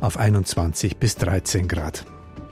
auf 21 bis 13 Grad.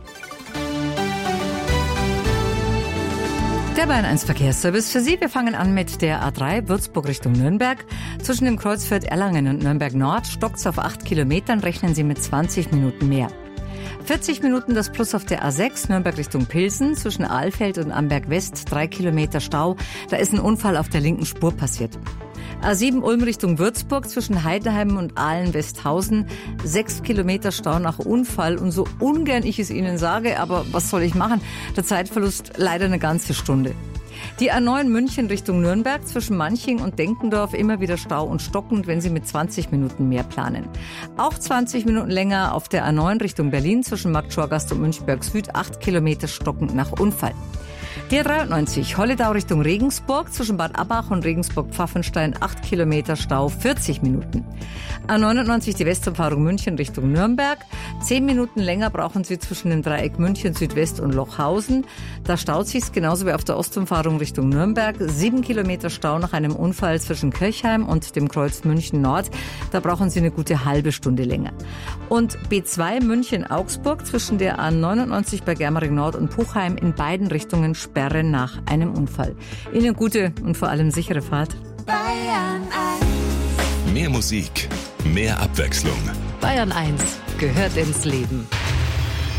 Der Bayern 1 Verkehrsservice für Sie. Wir fangen an mit der A3 Würzburg Richtung Nürnberg. Zwischen dem Kreuzfeld Erlangen und Nürnberg Nord stockt es auf 8 Kilometern, rechnen Sie mit 20 Minuten mehr. 40 Minuten das Plus auf der A6 Nürnberg Richtung Pilsen. Zwischen Ahlfeld und Amberg West 3 Kilometer Stau. Da ist ein Unfall auf der linken Spur passiert. A7 Ulm Richtung Würzburg zwischen Heidenheim und Ahlen-Westhausen. 6 Kilometer Stau nach Unfall. Und so ungern ich es Ihnen sage, aber was soll ich machen? Der Zeitverlust leider eine ganze Stunde. Die A9 München Richtung Nürnberg zwischen Manching und Denkendorf immer wieder Stau und stockend, wenn Sie mit 20 Minuten mehr planen. Auch 20 Minuten länger auf der A9 Richtung Berlin zwischen Marktschorgast und Münchberg Süd 8 Kilometer stockend nach Unfall. Die A93 Holledau Richtung Regensburg zwischen Bad Abbach und Regensburg-Pfaffenstein 8 Kilometer Stau, 40 Minuten. A99 die Westumfahrung München Richtung Nürnberg. 10 Minuten länger brauchen Sie zwischen dem Dreieck München Südwest und Lochhausen. Da staut sich's genauso wie auf der Ostumfahrung Richtung Nürnberg. 7 Kilometer Stau nach einem Unfall zwischen Kirchheim und dem Kreuz München Nord. Da brauchen Sie eine gute halbe Stunde länger. Und B2 München Augsburg zwischen der A99 bei Germering Nord und Puchheim in beiden Richtungen Sperre nach einem Unfall. Ihnen gute und vor allem sichere Fahrt. Bayern 1. Mehr Musik, mehr Abwechslung. Bayern 1 gehört ins Leben.